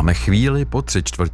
Máme chvíli po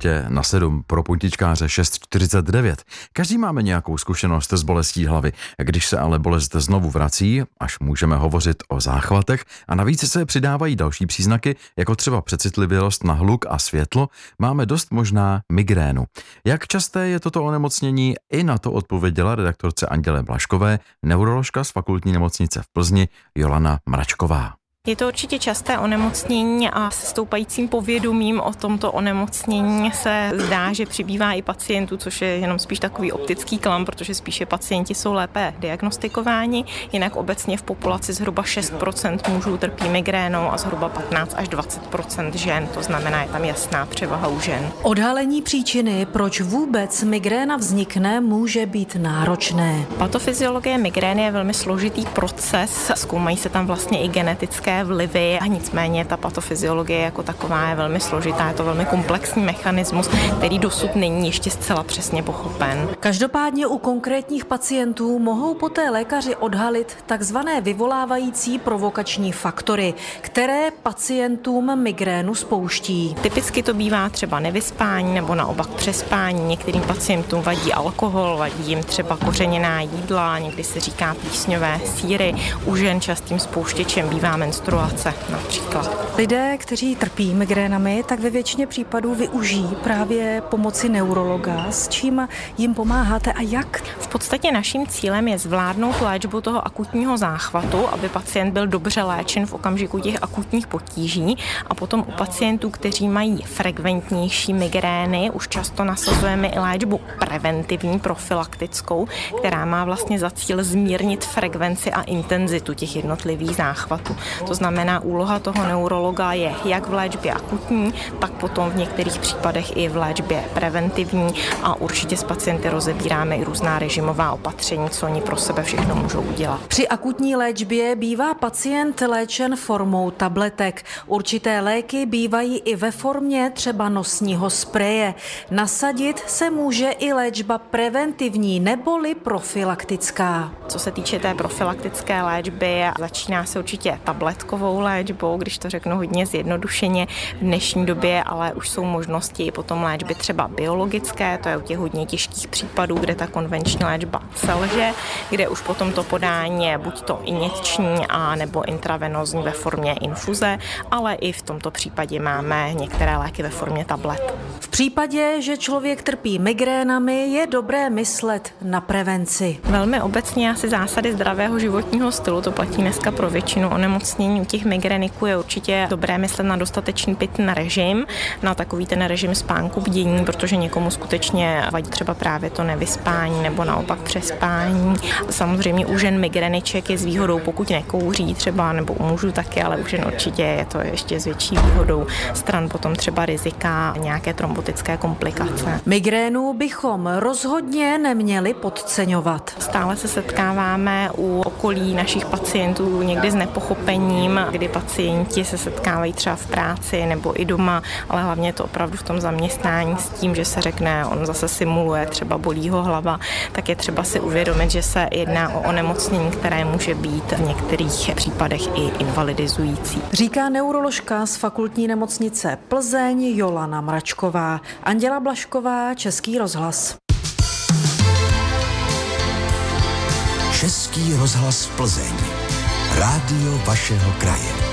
6:45 pro puntičkáře 6:49. Každý máme nějakou zkušenost s bolestí hlavy. Když se ale bolest znovu vrací, až můžeme hovořit o záchvatech a navíc se přidávají další příznaky, jako třeba přecitlivělost na hluk a světlo, máme dost možná migrénu. Jak časté je toto onemocnění? I na to odpověděla redaktorce Anděle Blažkové, neuroložka z Fakultní nemocnice v Plzni Jolana Mračková. Je to určitě časté onemocnění a se stoupajícím povědomím o tomto onemocnění se zdá, že přibývá i pacientů, což je jenom spíš takový optický klam, protože spíše pacienti jsou lépe diagnostikováni. Jinak obecně v populaci zhruba 6% mužů trpí migrénou a zhruba 15 až 20% žen, to znamená, je tam jasná převaha u žen. Odhalení příčiny, proč vůbec migréna vznikne, může být náročné. Patofyziologie migrény je velmi složitý proces, zkoumají se tam vlastně i genetické vlivy a nicméně ta patofyziologie jako taková je velmi složitá, je to velmi komplexní mechanismus, který dosud není ještě zcela přesně pochopen. Každopádně u konkrétních pacientů mohou poté lékaři odhalit takzvané vyvolávající provokační faktory, které pacientům migrénu spouští. Typicky to bývá třeba nevyspání nebo naopak přespání, některým pacientům vadí alkohol, vadí jim třeba kořeněná jídla, někdy se říká plísňové sýry, u žen častým spouštěčem bývá menstruace například. Lidé, kteří trpí migrénami, tak ve většině případů využijí právě pomoci neurologa. S čím jim pomáháte a jak? V podstatě naším cílem je zvládnout léčbu toho akutního záchvatu, aby pacient byl dobře léčen v okamžiku těch akutních potíží a potom u pacientů, kteří mají frekventnější migrény, už často nasazujeme i léčbu preventivní, profylaktickou, která má vlastně za cíl zmírnit frekvenci a intenzitu těch jednotlivých záchvatů. To znamená, úloha toho neurologa je jak v léčbě akutní, tak potom v některých případech i v léčbě preventivní a určitě s pacienty rozebíráme i různá režimová opatření, co oni pro sebe všechno můžou udělat. Při akutní léčbě bývá pacient léčen formou tabletek. Určité léky bývají i ve formě třeba nosního spreje. Nasadit se může i léčba preventivní neboli profylaktická. Co se týče té profylaktické léčby, začíná se určitě tabletkovou léčbou, když to řeknu hodně zjednodušeně v dnešní době, ale už jsou možnosti i potom léčby třeba biologické, to je u těch hodně těžkých případů, kde ta konvenční léčba selže, kde už potom to podání je buď to injekční a nebo intravenózní ve formě infuze, ale i v tomto případě máme některé léky ve formě tablet. V případě, že člověk trpí migrénami, je dobré myslet na prevenci. Velmi obecně asi zásady zdravého životního stylu, to platí dneska pro většinu onemocnění. U těch migréniků je určitě dobré myslet na dostatečný pitný režim, na takový ten režim spánku bdění, protože někomu skutečně vadí třeba právě to nevyspání nebo naopak přespání. Samozřejmě u žen migréniček je s výhodou, pokud nekouří třeba, nebo u mužů taky, ale u žen určitě je to ještě s větší výhodou stran potom třeba rizika nějaké trombotické komplikace. Migrénu bychom rozhodně neměli podceňovat. Stále se setkáváme u okolí našich pacientů někdy s nepochopením, kdy pacienti se setkávají třeba v práci nebo i doma, ale hlavně to opravdu v tom zaměstnání s tím, že se řekne, on zase simuluje, třeba bolí ho hlava, tak je třeba si uvědomit, že se jedná o onemocnění, které může být v některých případech i invalidizující. Říká neuroložka z Fakultní nemocnice Plzeň Jolana Mračková. Anděla Blažková, Český rozhlas. Český rozhlas Plzeň. Rádio vašeho kraje.